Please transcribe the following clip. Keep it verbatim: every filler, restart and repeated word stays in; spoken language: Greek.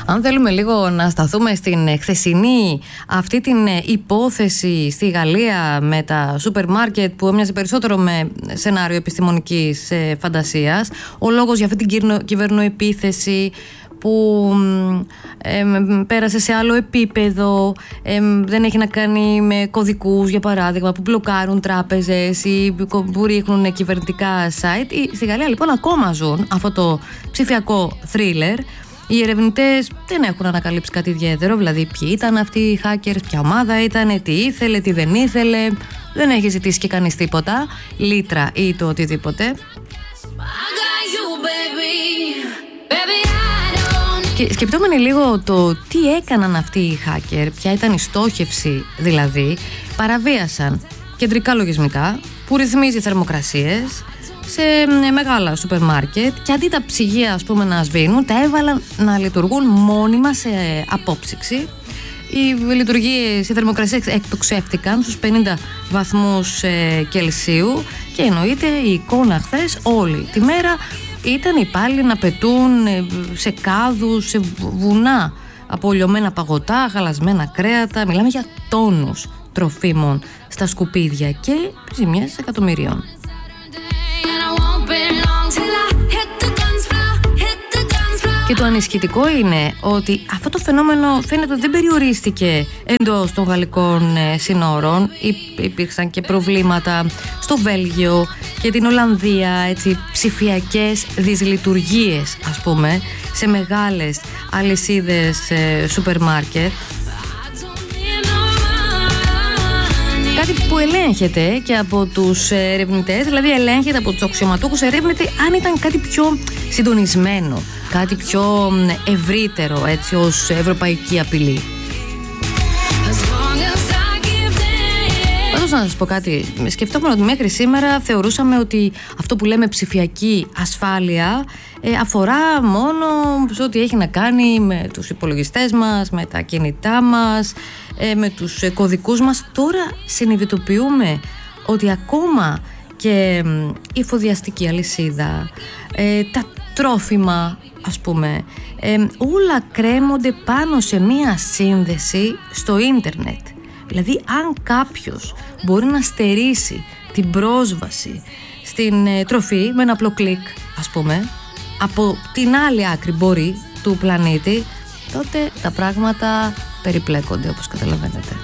Αν θέλουμε λίγο να σταθούμε στην χθεσινή αυτή την υπόθεση στη Γαλλία με τα σούπερ μάρκετ που έμοιαζε περισσότερο με σενάριο επιστημονικής φαντασίας, ο λόγος για αυτή την κυβερνοεπίθεση που ε, πέρασε σε άλλο επίπεδο, ε, δεν έχει να κάνει με κωδικούς, για παράδειγμα, που μπλοκάρουν τράπεζες ή που ρίχνουν κυβερνητικά site. Στη Γαλλία λοιπόν ακόμα ζουν αυτό το ψηφιακό thriller. Οι ερευνητές δεν έχουν ανακαλύψει κάτι ιδιαίτερο, δηλαδή ποιοι ήταν αυτοί οι hackers, ποια ομάδα ήταν, τι ήθελε, τι δεν ήθελε. Δεν έχει ζητήσει και κανείς τίποτα, λίτρα ή το οτιδήποτε. Και σκεπτόμενοι λίγο το τι έκαναν αυτοί οι hacker, ποια ήταν η στόχευση δηλαδή, παραβίασαν κεντρικά λογισμικά που ρυθμίζει θερμοκρασίες σε μεγάλα σούπερ μάρκετ και αντί τα ψυγεία ας πούμε να σβήνουν, τα έβαλαν να λειτουργούν μόνιμα σε απόψυξη. Οι λειτουργίες, οι θερμοκρασίες εκτοξεύτηκαν στους πενήντα βαθμούς ε, Κελσίου και εννοείται η εικόνα χθες όλη τη μέρα ήταν οι υπάλληλοι να πετούν σε κάδους, σε βουνά από λιωμένα παγωτά, χαλασμένα κρέατα. Μιλάμε για τόνους τροφίμων στα σκουπίδια και ζημιές εκατομμυρίων. Και το ανισχυτικό είναι ότι αυτό το φαινόμενο φαίνεται ότι δεν περιορίστηκε εντός των γαλλικών συνόρων. Υπήρξαν και προβλήματα στο Βέλγιο και την Ολλανδία, έτσι, ψηφιακές δυσλειτουργίες ας πούμε σε μεγάλες αλυσίδες σούπερ μάρκετ. Κάτι που ελέγχεται και από τους ερευνητές, δηλαδή ελέγχεται από τους αξιωματούχους, ερεύνεται αν ήταν κάτι πιο συντονισμένο, κάτι πιο ευρύτερο έτσι ως ευρωπαϊκή απειλή. Πάντως να σας πω κάτι, σκεφτόμουν ότι μέχρι σήμερα θεωρούσαμε ότι αυτό που λέμε ψηφιακή ασφάλεια ε, αφορά μόνο σε ό,τι έχει να κάνει με τους υπολογιστές μας, με τα κινητά μας, ε, με τους ε, κωδικούς μας. Τώρα συνειδητοποιούμε ότι ακόμα και ε, η εφοδιαστική αλυσίδα, ε, τα τρόφιμα ας πούμε, ε, όλα κρέμονται πάνω σε μία σύνδεση στο ίντερνετ. Δηλαδή αν κάποιος μπορεί να στερήσει την πρόσβαση στην ε, τροφή με ένα απλό κλικ ας πούμε από την άλλη άκρη μπορεί του πλανήτη, τότε τα πράγματα περιπλέκονται όπως καταλαβαίνετε.